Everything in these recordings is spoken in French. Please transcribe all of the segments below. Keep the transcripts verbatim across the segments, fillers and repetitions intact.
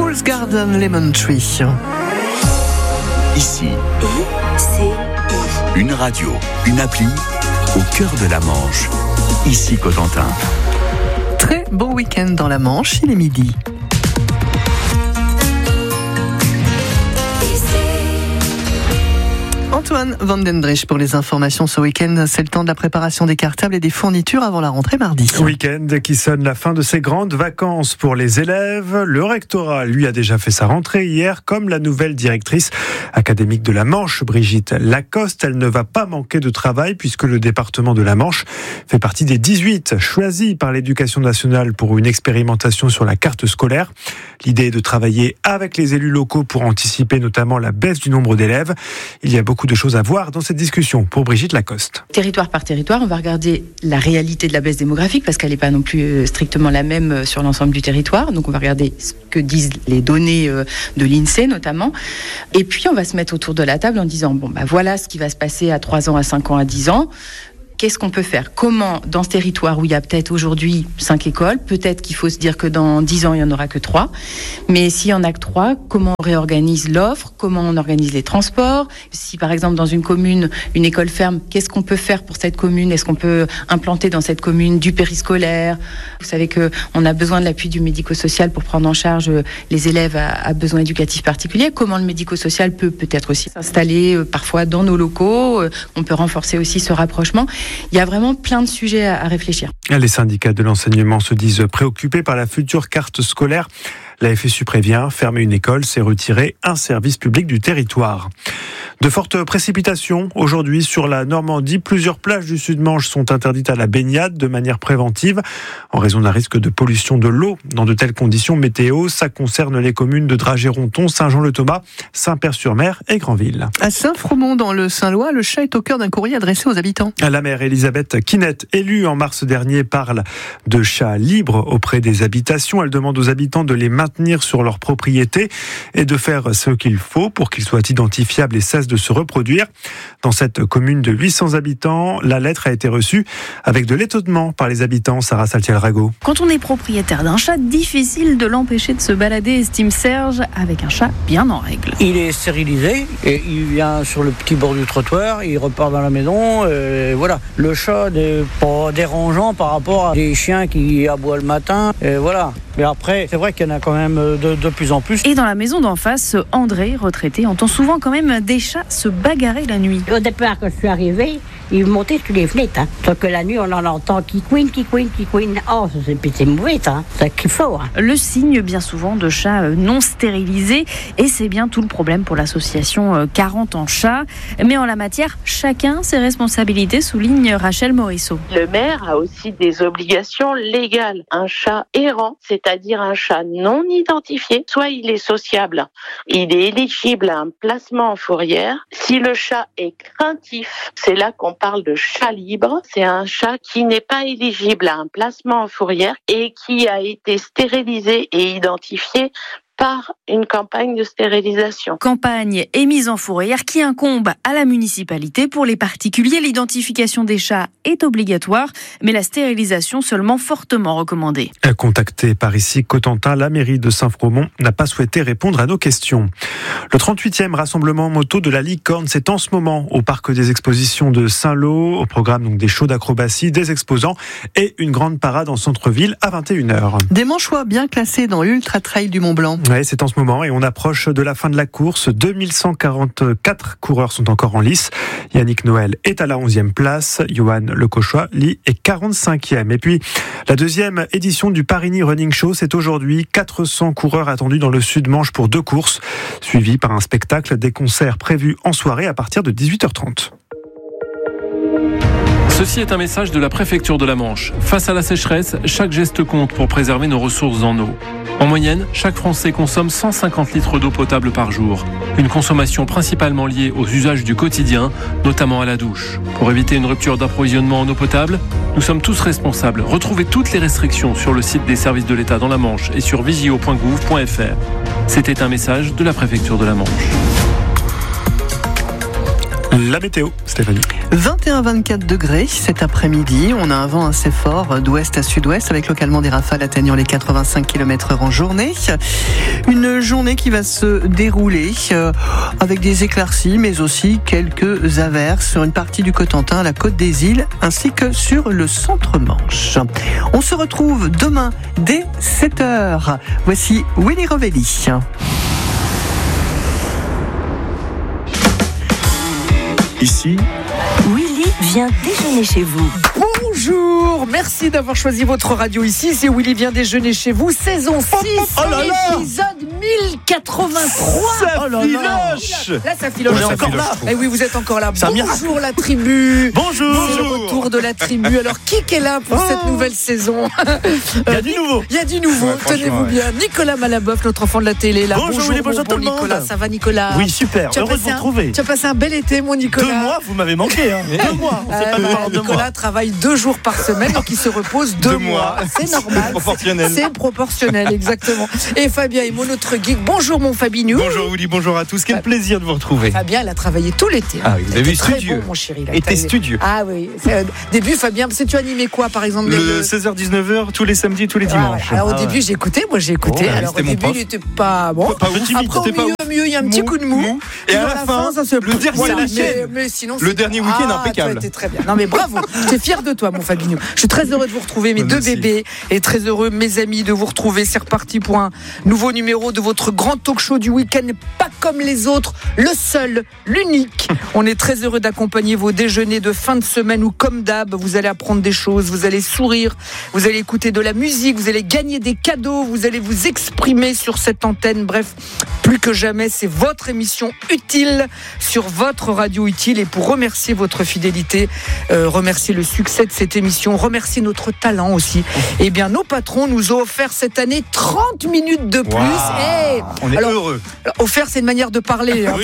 Fool's Garden Lemon Tree. Ici, une radio, une appli, au cœur de la Manche. Ici Cotentin. Très bon week-end dans la Manche, il est midi. Antoine Van den Drech pour les informations ce week-end. C'est le temps de la préparation des cartables et des fournitures avant la rentrée mardi. Week-end qui sonne la fin de ses grandes vacances pour les élèves. Le rectorat, lui, a déjà fait sa rentrée hier, comme la nouvelle directrice académique de la Manche, Brigitte Lacoste. Elle ne va pas manquer de travail puisque le département de la Manche fait partie des dix-huit choisis par l'Éducation nationale pour une expérimentation sur la carte scolaire. L'idée est de travailler avec les élus locaux pour anticiper notamment la baisse du nombre d'élèves. Il y a beaucoup de choses à voir dans cette discussion pour Brigitte Lacoste. Territoire par territoire, on va regarder la réalité de la baisse démographique parce qu'elle n'est pas non plus strictement la même sur l'ensemble du territoire. Donc on va regarder ce que disent les données de l'INSEE notamment. Et puis on va se mettre autour de la table en disant bon bah voilà ce qui va se passer à trois ans, à cinq ans, à dix ans. Qu'est-ce qu'on peut faire ? Comment, dans ce territoire où il y a peut-être aujourd'hui cinq écoles, peut-être qu'il faut se dire que dans dix ans, il n'y en aura que trois. Mais s'il n'y en a que trois, comment on réorganise l'offre ? Comment on organise les transports ? Si, par exemple, dans une commune, une école ferme, qu'est-ce qu'on peut faire pour cette commune ? Est-ce qu'on peut implanter dans cette commune du périscolaire ? Vous savez qu'on a besoin de l'appui du médico-social pour prendre en charge les élèves à, à besoins éducatifs particuliers. Comment le médico-social peut peut-être aussi s'installer euh, parfois dans nos locaux ? euh, On peut renforcer aussi ce rapprochement. Il y a vraiment plein de sujets à réfléchir. Les syndicats de l'enseignement se disent préoccupés par la future carte scolaire. La F S U prévient, fermer une école, c'est retirer un service public du territoire. De fortes précipitations aujourd'hui sur la Normandie. Plusieurs plages du Sud-Manche sont interdites à la baignade de manière préventive en raison d'un risque de pollution de l'eau. Dans de telles conditions météo, ça concerne les communes de Dragéronton, Saint-Jean-le-Thomas, Saint-Père-sur-Mer et Granville. À Saint-Fromont, dans le Saint-Lois, le chat est au cœur d'un courrier adressé aux habitants. La maire Elisabeth Kinette, élue en mars dernier, parle de chats libres auprès des habitations. Elle demande aux habitants de les maintenir sur leur propriété et de faire ce qu'il faut pour qu'ils soient identifiables et cessent de se reproduire. Dans cette commune de huit cents habitants, la lettre a été reçue avec de l'étonnement par les habitants. Sarah Saltiel-Rago. Quand on est propriétaire d'un chat, difficile de l'empêcher de se balader, estime Serge, avec un chat bien en règle. Il est stérilisé et il vient sur le petit bord du trottoir, il repart dans la maison. Et voilà, le chat n'est pas dérangeant par rapport à des chiens qui aboient le matin. Et voilà. Mais après, c'est vrai qu'il y en a quand même de, de plus en plus. Et dans la maison d'en face, André, retraité, entend souvent quand même des chats se bagarrer la nuit. Au départ, quand je suis arrivée, ils montaient sur les fenêtres. Hein. Sauf que la nuit, on en entend qui couine, qui couine, qui couine. Oh, c'est, c'est mauvais, ça. Hein. C'est qu'il faut. Hein. Le signe, bien souvent, de chats non stérilisés. Et c'est bien tout le problème pour l'association quarante ans chats. Mais en la matière, chacun ses responsabilités, souligne Rachel Morisseau. Le maire a aussi des obligations légales. Un chat errant, c'est-à-dire un chat non identifié, soit il est sociable, il est éligible à un placement en fourrière. Si le chat est craintif, c'est là qu'on parle de chat libre. C'est un chat qui n'est pas éligible à un placement en fourrière et qui a été stérilisé et identifié par une campagne de stérilisation. Campagne et mise en fourrière qui incombe à la municipalité. Pour les particuliers, l'identification des chats est obligatoire, mais la stérilisation seulement fortement recommandée. Contactée par ici Cotentin, la mairie de Saint-Fromont n'a pas souhaité répondre à nos questions. Le trente-huitième rassemblement moto de la Licorne, c'est en ce moment au parc des expositions de Saint-Lô, au programme donc des shows d'acrobatie, des exposants et une grande parade en centre-ville à vingt et une heures. Des Manchois bien classés dans l'Ultra Trail du Mont-Blanc. Oui, c'est en ce moment et on approche de la fin de la course. deux mille cent quarante-quatre coureurs sont encore en lice. Yannick Noël est à la onzième place. Johan Le Cauchois, lui, est quarante-cinquième. Et puis, la deuxième édition du Parigny Running Show, c'est aujourd'hui. quatre cents coureurs attendus dans le Sud-Manche pour deux courses, suivis par un spectacle, des concerts prévus en soirée à partir de dix-huit heures trente. Ceci est un message de la préfecture de la Manche. Face à la sécheresse, chaque geste compte pour préserver nos ressources en eau. En moyenne, chaque Français consomme cent cinquante litres d'eau potable par jour. Une consommation principalement liée aux usages du quotidien, notamment à la douche. Pour éviter une rupture d'approvisionnement en eau potable, nous sommes tous responsables. Retrouvez toutes les restrictions sur le site des services de l'État dans la Manche et sur vigio point gouv point f r. C'était un message de la préfecture de la Manche. La météo, Stéphanie. vingt et un à vingt-quatre degrés cet après-midi. On a un vent assez fort d'ouest à sud-ouest avec localement des rafales atteignant les quatre-vingt-cinq kilomètres heure en journée. Une journée qui va se dérouler euh, avec des éclaircies mais aussi quelques averses sur une partie du Cotentin, la Côte des Îles ainsi que sur le centre-Manche. On se retrouve demain dès sept heures. Voici Willy Rovelli. Ici, Willy vient déjeuner chez vous. Bonjour, merci d'avoir choisi votre radio ici. C'est Willy vient déjeuner chez vous, saison six, oh là là épisode mille quatre-vingt-trois. Ça oh là filoche là. Là, ça filoche. On est encore là. Eh oui, vous êtes encore là. C'est un Bonjour la tribu. Bonjour. C'est le retour de la tribu. Alors, qui est là pour oh. cette nouvelle saison? Il y a du nouveau. Il y a du nouveau, ouais, tenez-vous ouais. bien. Nicolas Malaboeuf, notre enfant de la télé. Là. Bonjour, bonjour, bonjour bon, tout le Nicolas. monde. Ça va, Nicolas? Oui, super. Tu as Heureux de vous un, retrouver. Tu as passé un bel été, mon Nicolas. Deux mois, vous m'avez manqué. Hein. Deux mois. On euh, sait pas euh, parler de Nicolas mois. travaille deux jours par semaine, donc il se repose deux, deux mois. mois. C'est normal. C'est proportionnel. C'est proportionnel, exactement. Et Fabien est mon autre geek. Bonjour, mon Fabinou. Bonjour, Willy. Bonjour à tous. Quel plaisir de vous retrouver. Fabien, il a travaillé tout l'été. Ah oui, vous avez vu très studieux. bon, mon chéri. Il était studieux. Ah oui. C'est, début, Fabien, parce que tu animais quoi, par exemple? Le, le... seize heures dix-neuf heures, tous les samedis, tous les dimanches. Ah, alors au ah, début, ouais. j'ai écouté. Moi, j'ai écouté. Oh, alors au début, il était pas bon. Pas, pas timide, Après, au pas milieu, au milieu, il y a un petit mou, coup de mou. mou. Et à la fin, ça se le dernier voilà, week-end. mais, mais sinon, le c'est... dernier week-end ah, impeccable. Toi, t'es très bien. Non, mais bravo. J'étais fier de toi, mon Fabinho. Je suis très heureux de vous retrouver, mes deux Merci. bébés, et très heureux, mes amis, de vous retrouver. C'est reparti pour un nouveau numéro de votre grand talk show du week-end, pas comme les autres, le seul, l'unique. On est très heureux d'accompagner vos déjeuners de fin de semaine où, comme d'hab, vous allez apprendre des choses, vous allez sourire, vous allez écouter de la musique, vous allez gagner des cadeaux, vous allez vous exprimer sur cette antenne. Bref, plus que jamais, c'est votre émission utile sur votre radio utile. Et pour remercier votre fidélité, euh, remercier le succès de cette émission, remercier notre talent aussi, eh bien, nos patrons nous ont offert cette année trente minutes de plus. Wow. Hey On est alors, heureux. alors, offert, c'est une manière de parler. Hein. Oui.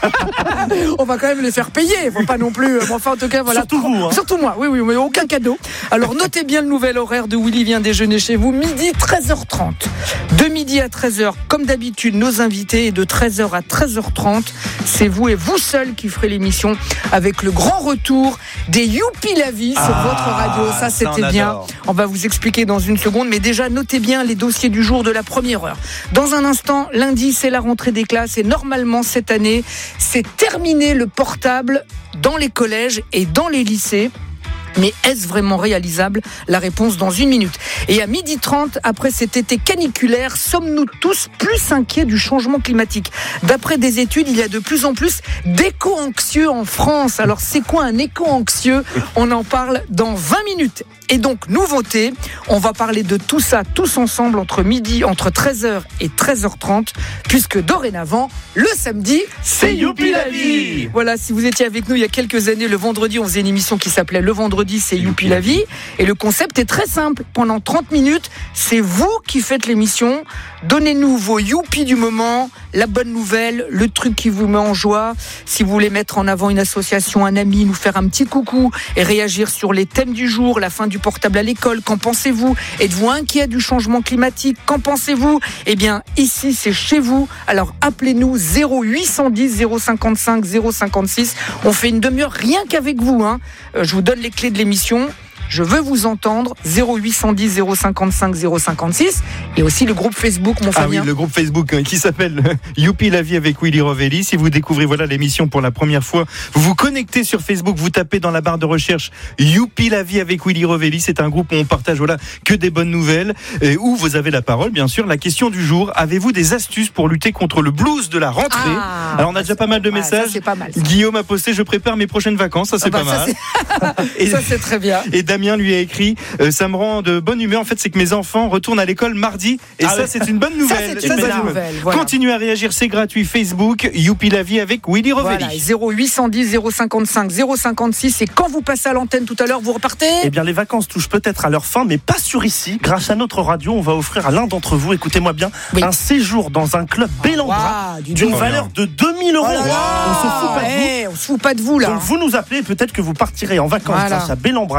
On va quand même les faire payer. Faut pas non plus. Bon, enfin, en tout cas, voilà. Surtout vous. Hein. Surtout moi. Oui, oui, mais aucun cadeau. Alors, notez bien le nouvel horaire de Willy vient déjeuner chez vous. Midi, treize heures trente. De midi à treize heures, comme d'habitude, nos invités. Et de treize heures à treize heures trente, c'est vous et vous seul qui ferez l'émission avec le grand retour des Youpi la vie sur ah, votre radio. Ça, c'était ça, on bien. adore. On va vous expliquer dans une seconde. Mais déjà, notez bien les dossiers du jour de la première heure. Dans un instant, lundi, c'est la rentrée des classes. Et normalement, cette année, c'est terminé le portable dans les collèges et dans les lycées. Mais est-ce vraiment réalisable? La réponse dans une minute. Et à midi trente, après cet été caniculaire, sommes-nous tous plus inquiets du changement climatique? D'après des études, il y a de plus en plus d'éco-anxieux en France. Alors c'est quoi un éco-anxieux? On en parle dans vingt minutes. Et donc, nouveauté, on va parler de tout ça tous ensemble entre midi, entre treize heures et treize heures trente, puisque dorénavant, le samedi, c'est Youpi la vie. Voilà, si vous étiez avec nous il y a quelques années, le vendredi, on faisait une émission qui s'appelait Le Vendredi, c'est Youpi la vie. Et le concept est très simple. Pendant trente minutes, c'est vous qui faites l'émission. Donnez-nous vos Youpi du moment, la bonne nouvelle, le truc qui vous met en joie. Si vous voulez mettre en avant une association, un ami, nous faire un petit coucou et réagir sur les thèmes du jour, la fin du portable à l'école, qu'en pensez-vous? Êtes-vous inquiet du changement climatique? Qu'en pensez-vous? Eh bien, ici, c'est chez vous. Alors, appelez-nous zéro huit cent dix zéro cinquante-cinq zéro cinquante-six. On fait une demi-heure rien qu'avec vous. Hein. Euh, je vous donne les clés de l'émission. Je veux vous entendre. Zéro huit cent dix zéro cinquante-cinq zéro cinquante-six. Et aussi le groupe Facebook, mon Fabien. Ah oui, le groupe Facebook hein, qui s'appelle Youpi la vie avec Willy Rovelli. Si vous découvrez voilà l'émission pour la première fois, vous vous connectez sur Facebook, vous tapez dans la barre de recherche Youpi la vie avec Willy Rovelli. C'est un groupe où on partage voilà que des bonnes nouvelles, et où vous avez la parole, bien sûr. La question du jour, avez-vous des astuces pour lutter contre le blues de la rentrée? Ah, Alors on a déjà pas mal de messages. Ouais, ça, c'est pas mal, ça. Guillaume a posté, je prépare mes prochaines vacances. Ça c'est Ah bah, pas ça, mal. C'est... ça c'est très bien. Et Damien lui a écrit euh, ça me rend de bonne humeur. En fait, c'est que mes enfants retournent à l'école mardi. Et ah ça, ouais. c'est une bonne nouvelle. Ça, c'est une bonne nouvelle. Voilà. Continuez à réagir, c'est gratuit. Facebook, Youpi la vie avec Willy Rovelli. Voilà, zéro huit cent dix zéro cinquante-cinq zéro cinquante-six. Et quand vous passez à l'antenne tout à l'heure, vous repartez? Eh bien, les vacances touchent peut-être à leur fin, mais pas sur ici. Grâce à notre radio, on va offrir à l'un d'entre vous, écoutez-moi bien, oui. un séjour dans un club Bellambra wow, d'une valeur de deux mille euros. Oh là là, on se fout pas de hey, vous. On se fout pas de vous là. Donc vous nous appelez, peut-être que vous partirez en vacances voilà. grâce à Bellambra, club numéro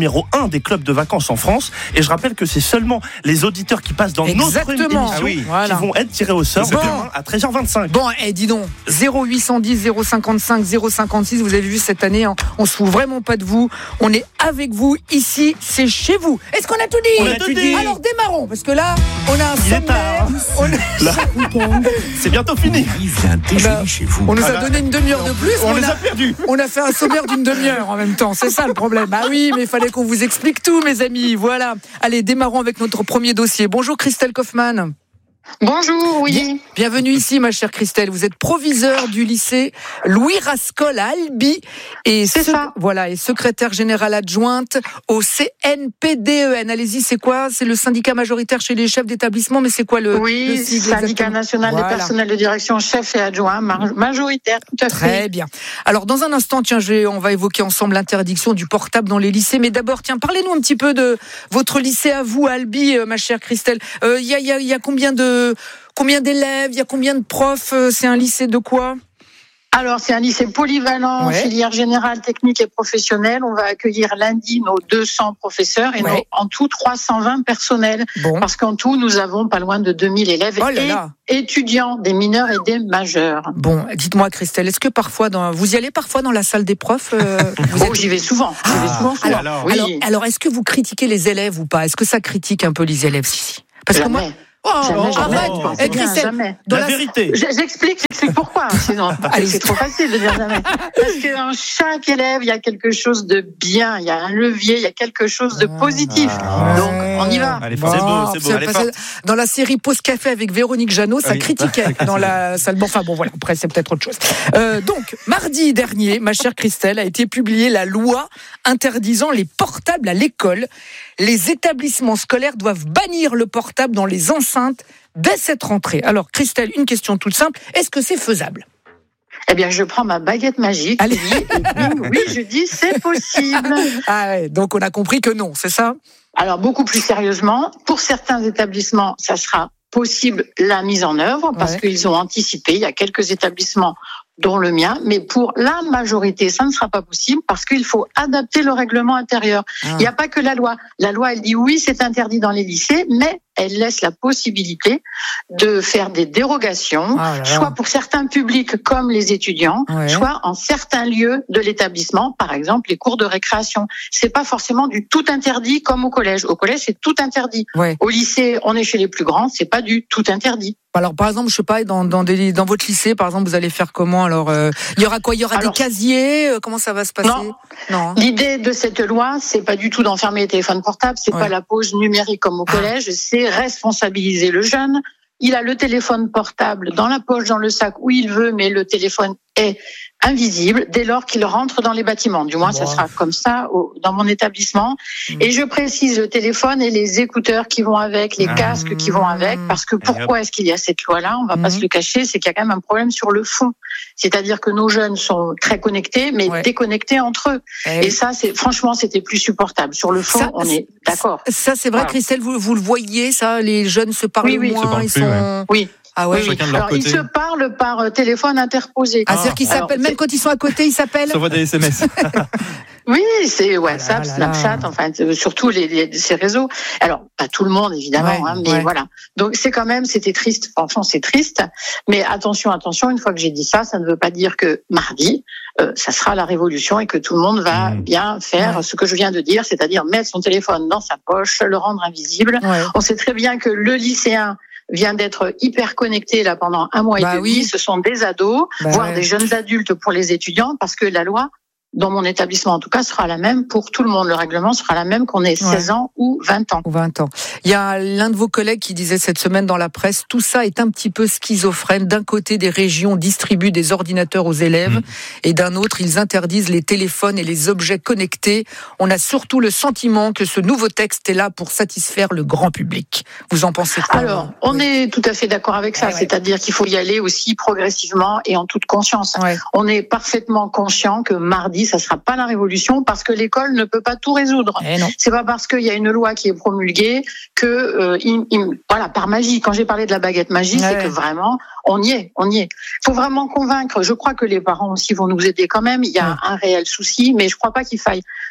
numéro un des clubs de vacances en France. Et je rappelle que c'est seulement les auditeurs qui passent dans Exactement. notre émission Ah oui. voilà. qui vont être tirés au sort Bon. demain à treize heures vingt-cinq. Bon, et eh, dis donc, zéro huit cent dix, zéro cinquante-cinq, zéro cinquante-six, vous avez vu cette année, hein, on se fout vraiment pas de vous. On est avec vous ici, c'est chez vous. Est-ce qu'on a tout dit? On a tout dit. Alors démarrons, parce que là, on a un Il est sommaire. tard. On a- Là, c'est bientôt fini. Il vient déjeuner chez vous. On nous a Voilà. donné une demi-heure de plus. On mais les a, a perdus. on a fait un sommaire d'une demi-heure en même temps. C'est ça le problème. Ah oui, mais il fallait qu'on vous explique tout, mes amis. Voilà. Allez, démarrons avec notre premier dossier. Bonjour Christelle Kaufmann. Bonjour, oui. Bienvenue ici, ma chère Christelle. Vous êtes proviseure du lycée Louis Rascol à Albi et, C'est ça. Voilà, et secrétaire générale adjointe au C N P D E N. Allez-y, c'est quoi? C'est le syndicat majoritaire chez les chefs d'établissement, mais c'est quoi le, Oui, le sigle syndicat exactement national Voilà. des personnels de direction, chef et adjoint, mar- majoritaire, tout à Très fait. bien. Alors, dans un instant, tiens, je vais, on va évoquer ensemble l'interdiction du portable dans les lycées. Mais d'abord, tiens, parlez-nous un petit peu de votre lycée à vous, à Albi, euh, ma chère Christelle. Il euh, y, a, y, a, y a combien de combien d'élèves? Il y a combien de profs? euh, C'est un lycée de quoi? Alors, c'est un lycée polyvalent, Ouais. filière générale, technique et professionnelle. On va accueillir lundi nos deux cents professeurs et Ouais. nos, en tout trois cent vingt personnels. Bon. Parce qu'en tout, nous avons pas loin de deux mille élèves Oh là et là. étudiants, des mineurs et des majeurs. Bon, dites-moi, Christelle, est-ce que parfois, dans, vous y allez parfois dans la salle des profs euh, vous Oh, j'y vais souvent. J'y vais souvent, souvent. Alors, oui. alors, alors, est-ce que vous critiquez les élèves ou pas? Est-ce que ça critique un peu les élèves? Si, si. Parce que Jamais. moi. Oh, Jamais, jamais. arrête Oh, Eh, bien, Christelle, jamais. dans La vérité. Je- J'explique, j'explique pourquoi. Sinon, Allez. c'est trop facile de dire jamais. Parce que dans chaque élève, il y a quelque chose de bien, il y a un levier, il y a quelque chose de positif. Donc, on y va. Allez, Bon, c'est beau, c'est beau. c'est Allez, passé- forte. dans la série Pause Café avec Véronique Jeannot, ça Ah oui. critiquait dans la salle. Bon, enfin bon, voilà, après c'est peut-être autre chose. Euh, donc, mardi dernier, ma chère Christelle, a été publiée la loi interdisant les portables à l'école. Les établissements scolaires doivent bannir le portable dans les enceintes dès cette rentrée. Alors, Christelle, une question toute simple, est-ce que c'est faisable? Eh bien, je prends ma baguette magique. Allez. Oui, et bing, oui, je dis c'est possible. Ah ouais, donc on a compris que non, c'est ça? Alors, beaucoup plus sérieusement, pour certains établissements, ça sera possible la mise en œuvre parce Ouais. qu'ils ont anticipé. Il y a quelques établissements dont le mien, mais pour la majorité, ça ne sera pas possible parce qu'il faut adapter le règlement intérieur. Ah. Il n'y a pas que la loi. La loi, elle dit oui, c'est interdit dans les lycées, mais elle laisse la possibilité de faire des dérogations, Ah là là. soit pour certains publics comme les étudiants, Ouais. soit en certains lieux de l'établissement, par exemple les cours de récréation. C'est pas forcément du tout interdit comme au collège. Au collège, c'est tout interdit. Ouais. Au lycée, on est chez les plus grands, c'est pas du tout interdit. Alors, par exemple, je sais pas, dans, dans, des, dans votre lycée, par exemple, vous allez faire comment? Alors, euh, il y aura quoi? Il y aura Alors, des casiers? euh, Comment ça va se passer? Non. Non. L'idée de cette loi, c'est pas du tout d'enfermer les téléphones portables, c'est Ouais. pas la pause numérique comme au Ah. collège, c'est responsabiliser le jeune. Il a le téléphone portable dans la poche, dans le sac où il veut, mais le téléphone est invisible dès lors qu'il rentre dans les bâtiments. Du moins, Wow. ça sera comme ça au, dans mon établissement. Mm. Et je précise le téléphone et les écouteurs qui vont avec, les Ah. casques qui vont avec, parce que pourquoi est-ce qu'il y a cette loi-là? On va pas Mm. se le cacher, c'est qu'il y a quand même un problème sur le fond. C'est-à-dire que nos jeunes sont très connectés, mais Ouais. déconnectés entre eux. Eh Et ça, c'est franchement, c'était plus supportable. Sur le fond, Ça, on est d'accord. Ça, c'est vrai, Voilà. Christelle, vous, vous le voyez, ça? Les jeunes se parlent Oui, oui. moins, Se parlent ils plus, sont. ouais. Oui. Ah ouais. Oui, oui. Chacun de leur Alors, ils côté. se parlent par euh, téléphone interposé. Ah, c'est-à-dire qu'ils Alors, s'appellent, même c'est- quand ils sont à côté, ils s'appellent? Ça voit des S M S. Oui, c'est WhatsApp, Ah là là. Snapchat, enfin euh, surtout les, les- ces réseaux. Alors pas tout le monde évidemment, Ouais, hein, mais ouais. voilà. Donc c'est quand même, c'était triste. Franchement, c'est triste. Mais attention, attention. Une fois que j'ai dit ça, ça ne veut pas dire que mardi, euh, ça sera la révolution et que tout le monde va Mmh. bien faire Ouais. ce que je viens de dire, c'est-à-dire mettre son téléphone dans sa poche, le rendre invisible. Ouais. On sait très bien que le lycéen vient d'être hyper connecté là pendant un mois Bah et demi. oui. Ce sont des ados, Bah voire ouais. des jeunes adultes pour les étudiants, parce que la loi, dans mon établissement en tout cas, sera la même pour tout le monde. Le règlement sera la même qu'on ait seize ans ou vingt ans. Ou vingt ans. Il y a l'un de vos collègues qui disait cette semaine dans la presse, tout ça est un petit peu schizophrène. D'un côté, des régions distribuent des ordinateurs aux élèves, Mmh. et d'un autre, ils interdisent les téléphones et les objets connectés. On a surtout le sentiment que ce nouveau texte est là pour satisfaire le grand public. Vous en pensez quoi? Alors, on Oui. est tout à fait d'accord avec ça, Ouais, ouais. c'est-à-dire qu'il faut y aller aussi progressivement et en toute conscience. Ouais. On est parfaitement conscient que mardi, ça sera pas la révolution parce que l'école ne peut pas tout résoudre. Eh non. C'est pas parce qu'il y a une loi qui est promulguée que, euh, il- il- voilà, par magie. Quand j'ai parlé de la baguette magique, Ouais. c'est que vraiment, on y est, on y est. Il faut vraiment convaincre. Je crois que les parents aussi vont nous aider quand même. Il y a Ouais. un réel souci, mais je crois pas qu'il faille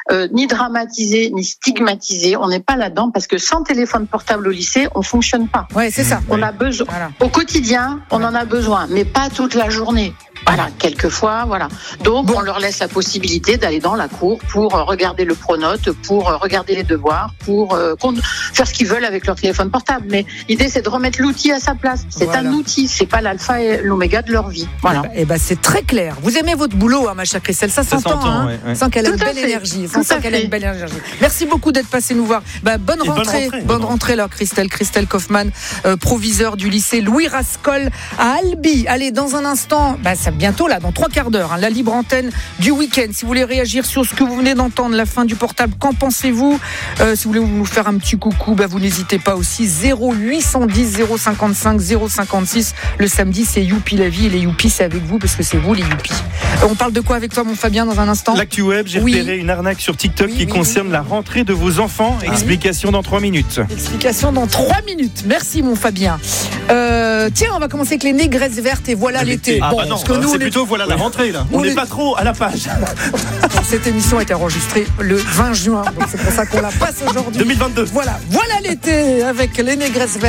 euh, ni dramatiser, ni stigmatiser. On n'est pas là-dedans parce que sans téléphone portable au lycée, on fonctionne pas. Ouais, c'est ça. On a besoin. Voilà. Au quotidien, on en a besoin, mais pas toute la journée. Voilà, quelquefois, voilà. Donc, bon. on leur laisse la possibilité d'aller dans la cour pour regarder le pronote, pour regarder les devoirs, pour euh, faire ce qu'ils veulent avec leur téléphone portable. Mais l'idée, c'est de remettre l'outil à sa place. C'est voilà. un outil, c'est pas l'alpha et l'oméga de leur vie. Voilà. Et ben, c'est très clair. Vous aimez votre boulot, hein, ma chère Christelle, ça, ça s'entend, hein. Ouais, ouais. Sans qu'elle ait une belle énergie. Sans qu'elle ait une belle énergie. Merci beaucoup d'être passé nous voir. Ben, bonne, rentrée, bonne rentrée, bonne rentrée, là, Christelle, Christelle Kaufmann, euh, proviseur du lycée Louis Rascol à Albi. Allez, dans un instant, ben, ça bientôt là, dans trois quarts d'heure, hein, la libre antenne du week-end. Si vous voulez réagir sur ce que vous venez d'entendre, la fin du portable, qu'en pensez-vous? euh, Si vous voulez nous faire un petit coucou, bah, vous n'hésitez pas aussi. zéro huit cent dix zéro cinquante-cinq zéro cinquante-six. Le samedi, c'est Youpi la vie, et les Youpi, c'est avec vous parce que c'est vous les Youpi. Euh, on parle de quoi avec toi, mon Fabien, dans un instant? L'actu web, j'ai oui. repéré une arnaque sur TikTok oui, qui oui, concerne oui. la rentrée de vos enfants. Ah, Explication oui. dans trois minutes. Explication dans trois minutes. Merci, mon Fabien. Euh, tiens, on va commencer avec les négresses vertes et voilà l'été. Ah, bon, bah non, parce que nous, c'est plutôt voilà la rentrée là. On n'est pas trop à la page. Cette émission a été enregistrée le vingt juin, donc c'est pour ça qu'on la passe aujourd'hui. deux mille vingt-deux. Voilà, voilà l'été avec les négresses vertes.